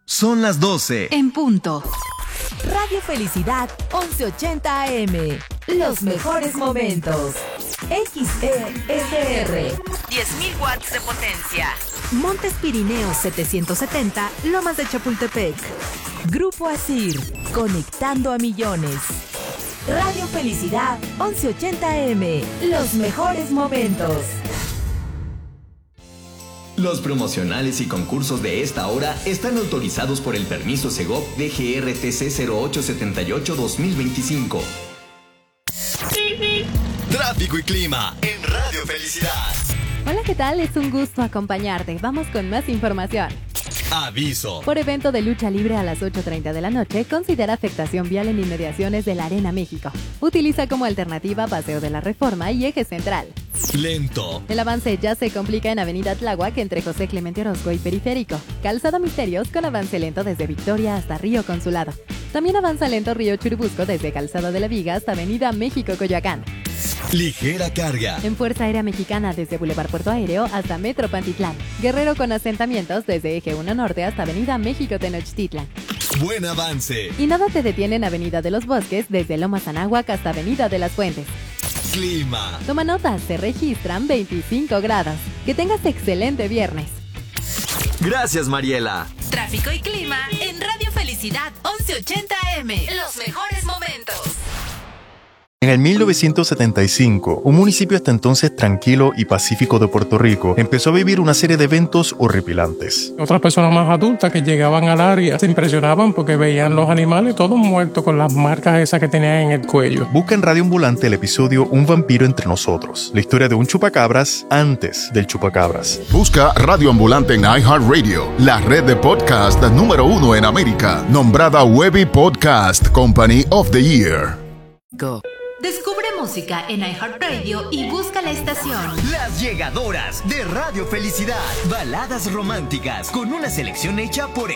Son las 12. En punto. Radio Felicidad 1180 AM. Los mejores momentos. XESR. 10.000 watts de potencia. Montes Pirineos 770, Lomas de Chapultepec. Grupo Asir, conectando a millones. Radio Felicidad 1180 AM. Los mejores momentos. Los promocionales y concursos de esta hora están autorizados por el permiso Segov DGRTC 0878-2025. Tráfico y clima en Radio Felicidad. Hola, ¿qué tal? Es un gusto acompañarte. Vamos con más información. Aviso. Por evento de lucha libre a las 8:30 de la noche, considera afectación vial en inmediaciones de la Arena México. Utiliza como alternativa Paseo de la Reforma y Eje Central. Lento. El avance ya se complica en Avenida Tláhuac entre José Clemente Orozco y Periférico. Calzada Misterios con avance lento desde Victoria hasta Río Consulado. También avanza lento Río Churubusco desde Calzada de la Viga hasta Avenida México Coyoacán. Ligera carga. En Fuerza Aérea Mexicana desde Boulevard Puerto Aéreo hasta Metro Pantitlán. Guerrero con asentamientos desde Eje 1 Norte hasta Avenida México Tenochtitlan. Buen avance. Y nada te detiene en Avenida de los Bosques desde Lomas Anáhuac hasta Avenida de las Fuentes. Clima. Toma nota, se registran 25 grados. Que tengas excelente viernes. Gracias, Mariela. Tráfico y clima en Radio Felicidad 1180 AM. Los mejores momentos. En el 1975, un municipio hasta entonces tranquilo y pacífico de Puerto Rico empezó a vivir una serie de eventos horripilantes. Otras personas más adultas que llegaban al área se impresionaban porque veían los animales todos muertos con las marcas esas que tenían en el cuello. Busca en Radio Ambulante el episodio Un vampiro entre nosotros, la historia de un chupacabras antes del chupacabras. Busca Radio Ambulante en iHeartRadio, la red de podcast número 1 en América, nombrada Webby Podcast Company of the Year. Go. Descubre música en iHeartRadio y busca la estación Las Llegadoras de Radio Felicidad. Baladas románticas con una selección hecha por